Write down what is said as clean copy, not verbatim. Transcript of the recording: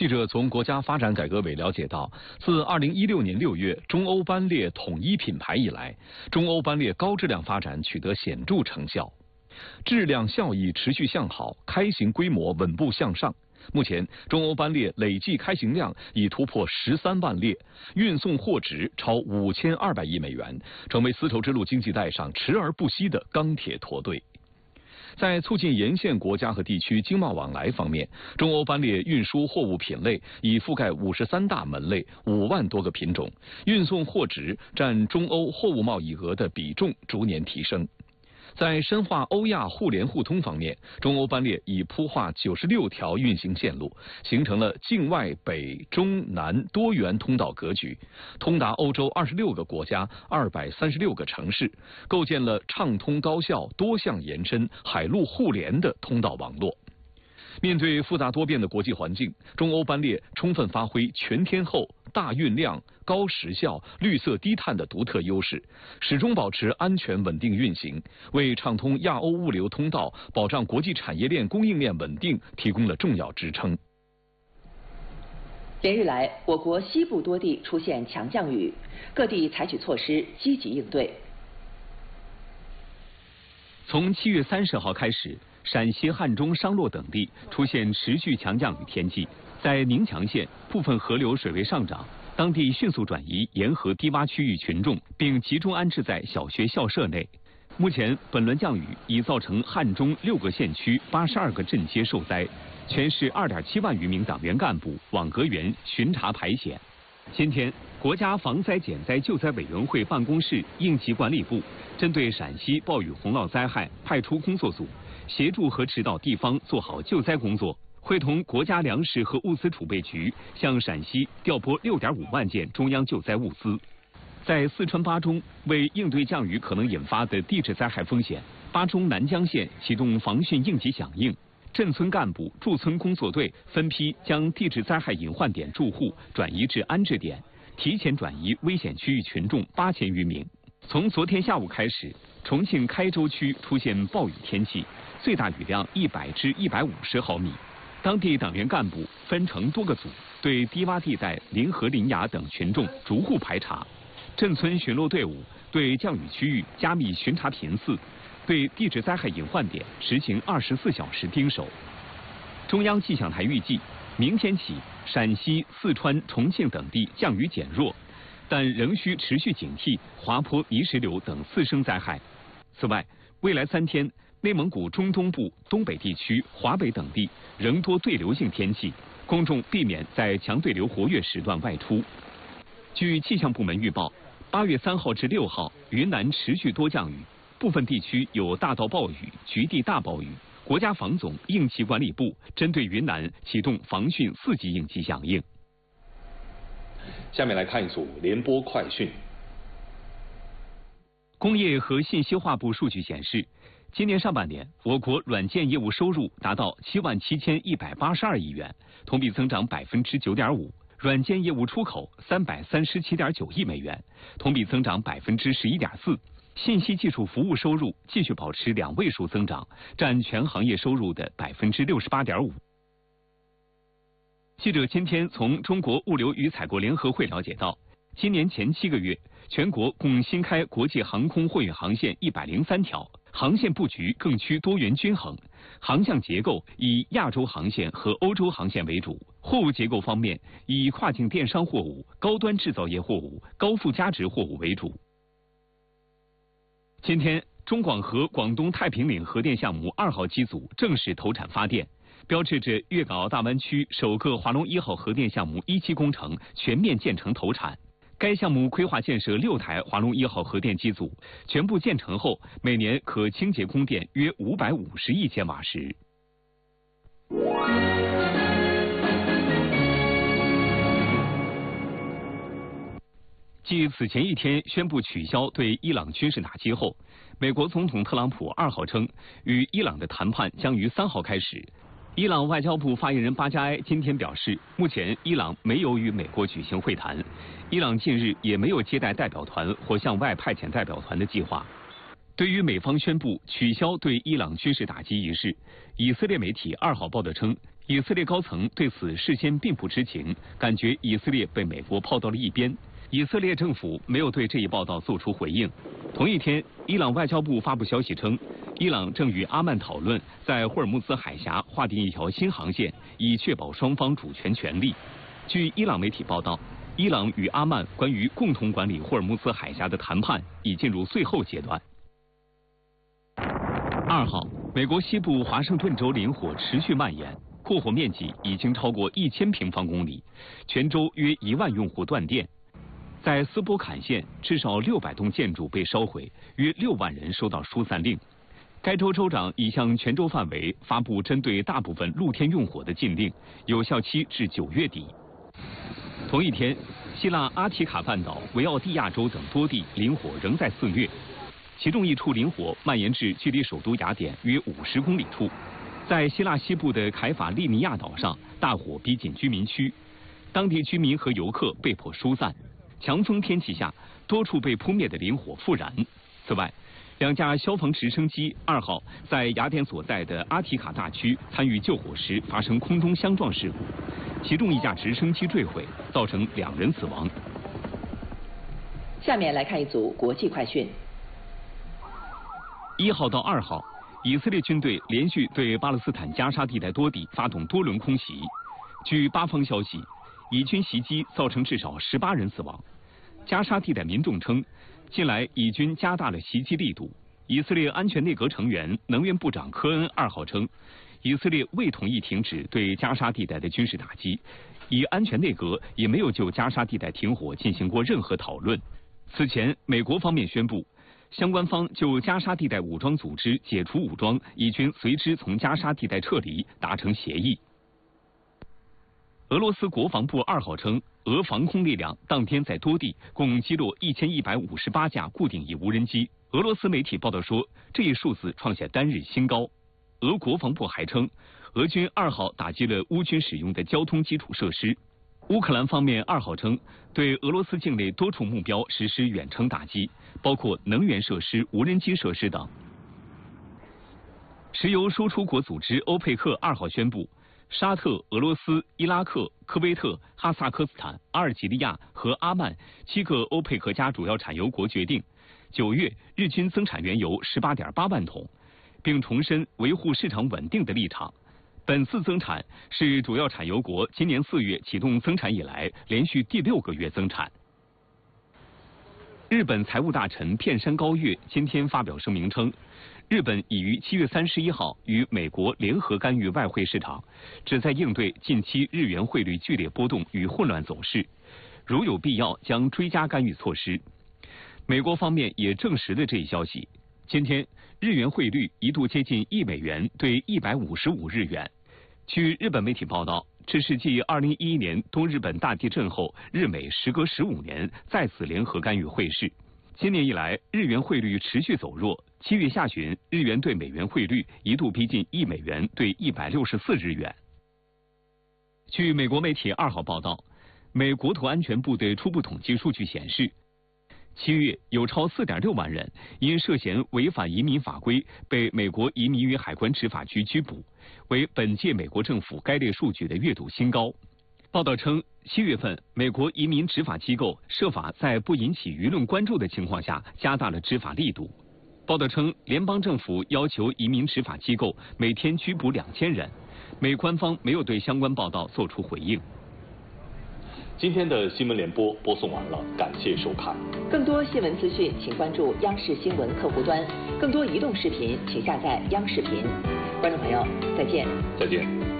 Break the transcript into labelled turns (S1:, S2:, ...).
S1: 记者从国家发展改革委了解到，自2016年6月中欧班列统一品牌以来，中欧班列高质量发展取得显著成效，质量效益持续向好，开行规模稳步向上。目前，中欧班列累计开行量已突破13万列，运送货值超5200亿美元，成为丝绸之路经济带上驰而不息的钢铁驼队。在促进沿线国家和地区经贸往来方面，中欧班列运输货物品类已覆盖53大门类，5万多个品种，运送货值占中欧货物贸易额的比重逐年提升。在深化欧亚互联互通方面，中欧班列已铺画96条运行线路，形成了境外北中南多元通道格局，通达欧洲26个国家、236个城市，构建了畅通高效、多项延伸、海陆互联的通道网络。面对复杂多变的国际环境，中欧班列充分发挥全天候、大运量、高时效、绿色低碳的独特优势，始终保持安全稳定运行，为畅通亚欧物流通道、保障国际产业链供应链稳定提供了重要支撑。
S2: 连日来，我国西部多地出现强降雨，各地采取措施积极应对。
S3: 从7月30号开始，陕西汉中、商洛等地出现持续强降雨天气，在宁强县部分河流水位上涨，当地迅速转移沿河低洼区域群众，并集中安置在小学校舍内。目前，本轮降雨已造成汉中6个县区82个镇街受灾，全市2.7万余名党员干部、网格员巡查排险。今天，国家防灾减灾救灾委员会办公室应急管理部针对陕西暴雨洪涝灾害派出工作组，协助和指导地方做好救灾工作，会同国家粮食和物资储备局向陕西调拨6.5万件中央救灾物资。在四川巴中，为应对降雨可能引发的地质灾害风险，巴中南江县启动防汛应急响应，镇村干部、驻村工作队分批将地质灾害隐患点住户转移至安置点，提前转移危险区域群众8000余名。从昨天下午开始，重庆开州区出现暴雨天气，最大雨量100至150毫米。当地党员干部分成多个组，对低洼地带、临河临崖等群众逐户排查。镇村巡逻队伍对降雨区域加密巡查频次，对地质灾害隐患点实行24小时盯守。中央气象台预计，明天起陕西、四川、重庆等地降雨减弱，但仍需持续警惕滑坡、泥石流等次生灾害。此外，未来3天，内蒙古中东部、东北地区、华北等地仍多对流性天气，公众避免在强对流活跃时段外出。据气象部门预报，8月3号至6号，云南持续多降雨，部分地区有大到暴雨、局地大暴雨。国家防总应急管理部针对云南启动防汛4级应急响应。
S1: 下面来看一组联播快讯。
S3: 工业和信息化部数据显示，今年上半年，我国软件业务收入达到77182亿元，同比增长9.5%。软件业务出口337.9亿美元，同比增长11.4%。信息技术服务收入继续保持2位数增长，占全行业收入的68.5%。记者今天从中国物流与采购联合会了解到，今年前7个月，全国共新开国际航空货运航线103条，航线布局更趋多元均衡，航向结构以亚洲航线和欧洲航线为主，货物结构方面以跨境电商货物、高端制造业货物、高附加值货物为主。今天，中广核广东太平岭核电项目2号机组正式投产发电，标志着粤港澳大湾区首个华龙1号核电项目1期工程全面建成投产。该项目规划建设6台华龙1号核电机组，全部建成后，每年可清洁供电约550亿千瓦时。继此前一天宣布取消对伊朗军事打击后，美国总统特朗普2号称，与伊朗的谈判将于3号开始。伊朗外交部发言人巴加埃今天表示，目前伊朗没有与美国举行会谈，伊朗近日也没有接待代表团或向外派遣代表团的计划。对于美方宣布取消对伊朗军事打击一事，以色列媒体2号报道称， 以色列高层对此事先并不知情，感觉以色列被美国抛到了一边。以色列政府没有对这一报道做出回应。同一天，伊朗外交部发布消息称，伊朗正与阿曼讨论在霍尔木兹海峡划定一条新航线，以确保双方主权权利。据伊朗媒体报道，伊朗与阿曼关于共同管理霍尔木兹海峡的谈判已进入最后阶段。2号，美国西部华盛顿州林火持续蔓延，扩火面积已经超过1000平方公里，全州约1万用户断电。在斯波坎县，至少600栋建筑被烧毁，约6万人收到疏散令。该州州长已向全州范围发布针对大部分露天用火的禁令，有效期至9月底。同一天，希腊阿提卡半岛、维奥蒂亚州等多地林火仍在肆虐，其中一处林火蔓延至距离首都雅典约50公里处。在希腊西部的凯法利尼亚岛上，大火逼近居民区，当地居民和游客被迫疏散。强风天气下，多处被扑灭的林火复燃。此外，2架消防直升机2号在雅典所在的阿提卡大区参与救火时发生空中相撞事故，其中1架直升机坠毁，造成2人死亡。
S2: 下面来看一组国际快讯。
S3: 1号到2号，以色列军队连续对巴勒斯坦加沙地带多地发动多轮空袭。据巴方消息，以军袭击造成至少18人死亡。加沙地带民众称，近来以军加大了袭击力度。以色列安全内阁成员、能源部长科恩2号称，以色列未同意停止对加沙地带的军事打击，以安全内阁也没有就加沙地带停火进行过任何讨论。此前，美国方面宣布，相关方就加沙地带武装组织解除武装，以军随之从加沙地带撤离达成协议。俄罗斯国防部2号称，俄防空力量当天在多地共击落1158架固定翼无人机。俄罗斯媒体报道说，这一数字创下单日新高。俄国防部还称，俄军2号打击了乌军使用的交通基础设施。乌克兰方面2号称，对俄罗斯境内多处目标实施远程打击，包括能源设施、无人机设施等。石油输出国组织欧佩克2号宣布，沙特、俄罗斯、伊拉克、科威特、哈萨克斯坦、阿尔及利亚和阿曼7个欧佩克加主要产油国决定，9月日均增产原油18.8万桶，并重申维护市场稳定的立场。本次增产是主要产油国今年4月启动增产以来连续第6个月增产。日本财务大臣片山高月今天发表声明称，日本已于7月31号与美国联合干预外汇市场，旨在应对近期日元汇率剧烈波动与混乱走势，如有必要将追加干预措施。美国方面也证实了这一消息。今天日元汇率一度接近1美元兑155日元。据日本媒体报道，这是继2011年东日本大地震后，日美时隔15年再次联合干预汇市。今年以来，日元汇率持续走弱。7月下旬，日元对美元汇率一度逼近1美元兑164日元。据美国媒体2号报道，美国土安全部的初步统计数据显示，7月有超4.6万人因涉嫌违反移民法规被美国移民与海关执法局拘捕，为本届美国政府该类数据的月度新高。报道称，7月份美国移民执法机构设法在不引起舆论关注的情况下加大了执法力度。报道称，联邦政府要求移民执法机构每天拘捕2000人，美官方没有对相关报道做出回应。
S1: 今天的新闻联播播送完了，感谢收看。
S2: 更多新闻资讯，请关注央视新闻客户端。更多移动视频，请下载央视频。观众朋友，再见。
S1: 再见。